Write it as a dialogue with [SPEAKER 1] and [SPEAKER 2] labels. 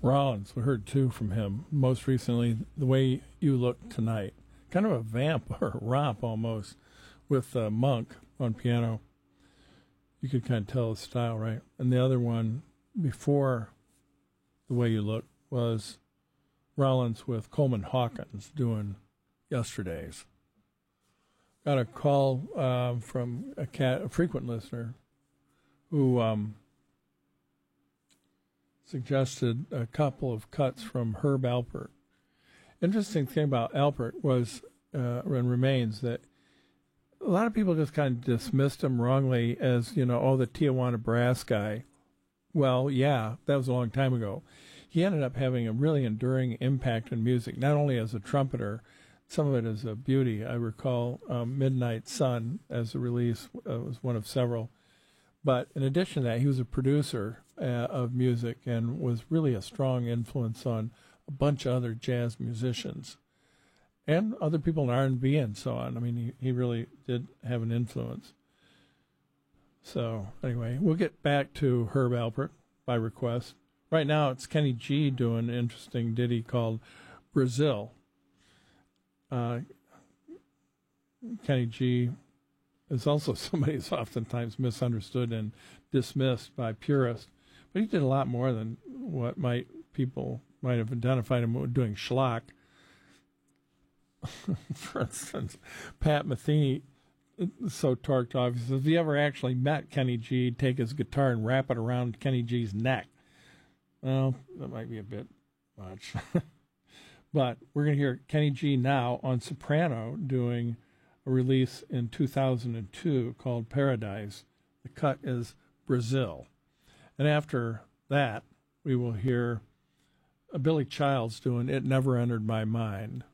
[SPEAKER 1] Rollins, we heard two from him. Most recently, The Way You Look Tonight. Kind of a vamp or a romp almost with Monk on piano. You could kind of tell his style, right? And the other one before The Way You Look was Rollins with Coleman Hawkins doing Yesterdays. Got a call from a frequent listener who suggested a couple of cuts from Herb Alpert. Interesting thing about Alpert was and remains that a lot of people just kind of dismissed him wrongly as, the Tijuana brass guy. Well, yeah, that was a long time ago. He ended up having a really enduring impact in music, not only as a trumpeter, some of it is a beauty. I recall Midnight Sun as a release was one of several. But in addition to that, he was a producer of music and was really a strong influence on a bunch of other jazz musicians and other people in R&B and so on. I mean, he really did have an influence. So anyway, we'll get back to Herb Alpert by request. Right now, it's Kenny G doing an interesting ditty called Brazil. Kenny G is also somebody who's oftentimes misunderstood and dismissed by purists, but he did a lot more than what people might have identified him with doing schlock. For instance, Pat Metheny is so torqued off. He says, if you ever actually met Kenny G, he'd take his guitar and wrap it around Kenny G's neck. Well, that might be a bit much. But we're going to hear Kenny G now on soprano doing a release in 2002 called Paradise. The cut is Brazil. And after that, we will hear Billy Childs doing It Never Entered My Mind.